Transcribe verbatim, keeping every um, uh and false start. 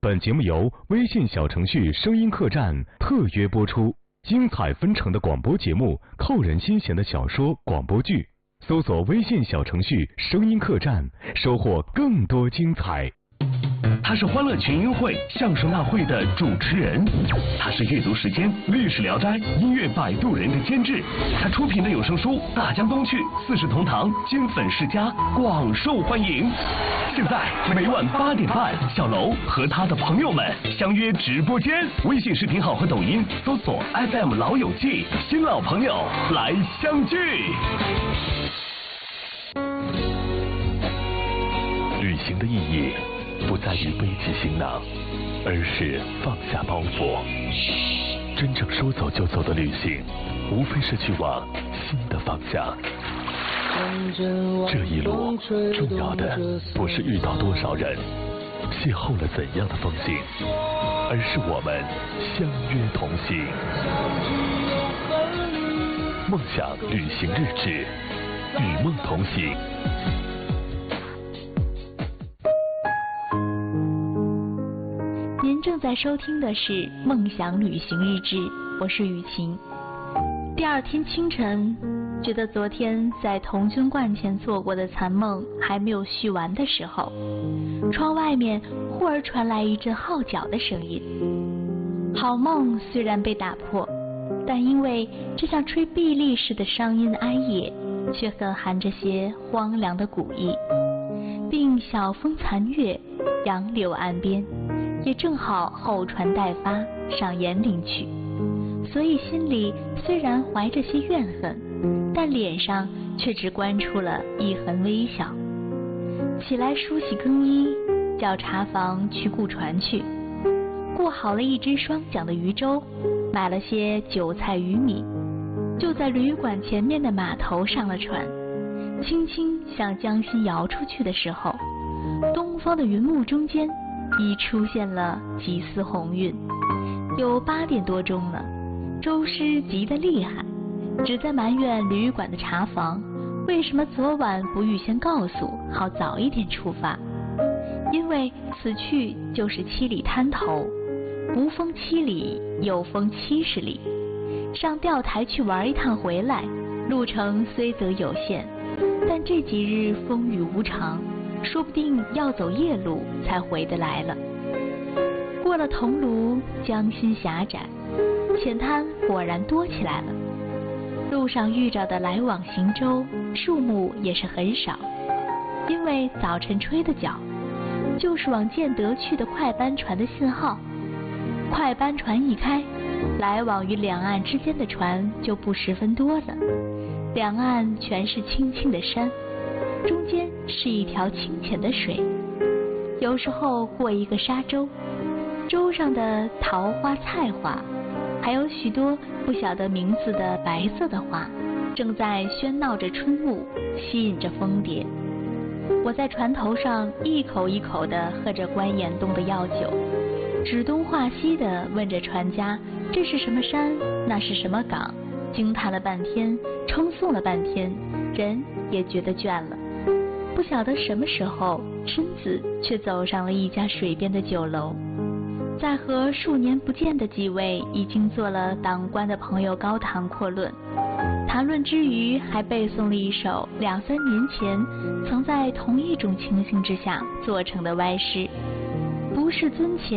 本节目由微信小程序声音客栈特约播出，精彩纷呈的广播节目，扣人心弦的小说广播剧，搜索微信小程序声音客栈，收获更多精彩。 他是欢乐群英会相声大会的主持人，他是阅读时间历史聊斋音乐摆渡人的监制，他出品的有声书《大江东去》四世同堂金粉世家广受欢迎。现在每晚八点半，小楼和他的朋友们相约直播间，微信视频号和抖音搜索 F M 老友记，新老朋友来相聚。旅行的意义不在于背起行囊，而是放下包袱。真正说走就走的旅行，无非是去往新的方向。这一路重要的不是遇到多少人，邂逅了怎样的风景，而是我们相约同行。梦想旅行日志，与梦同行。 您正在收听的是《梦想旅行日志》，我是雨晴。第二天清晨，觉得昨天在童军观前做过的残梦还没有续完的时候，窗外面忽而传来一阵号角的声音。好梦虽然被打破，但因为这像吹碧丽似的伤音哀咽，却更含着些荒凉的古意，并晓风残月，杨柳岸边，也正好后传代发上延陵去，所以心里虽然怀着些怨恨，但脸上却只关出了一痕微笑。起来梳洗更衣，叫茶房去雇船去，雇好了一只双桨的渔舟，买了些韭菜鱼米，就在旅馆前面的码头上了船，轻轻向江心摇出去的时候，东方的云雾中间已出现了几丝红晕。有八点多钟了，舟师急得厉害，只在埋怨旅馆的茶房为什么昨晚不预先告诉，好早一点出发。因为此去就是七里滩头，不封七里又封七十里，上钓台去玩一趟回来，路程虽则有限，但这几日风雨无常，说不定要走夜路才回得来了。过了桐庐，江心狭窄，浅滩果然多起来了。路上遇着的来往行舟数目也是很少，因为早晨吹的角，就是往建德去的快班船的信号。快班船一开，来往于两岸之间的船就不十分多了，两岸全是青青的山，中间是一条清浅的水，有时候过一个沙洲，洲上的桃花菜花，还有许多不晓得名字的白色的花，正在喧闹着春雾，吸引着蜂蝶。我在船头上一口一口地喝着关严冬的药酒，指东画西地问着船家这是什么山，那是什么港，惊叹了半天，称颂了半天，人也觉得倦了。不晓得什么时候，身子却走上了一家水边的酒楼，在和数年不见的几位已经做了党官的朋友高谈阔论，谈论之余还背诵了一首两三年前曾在同一种情形之下做成的歪诗，不是尊前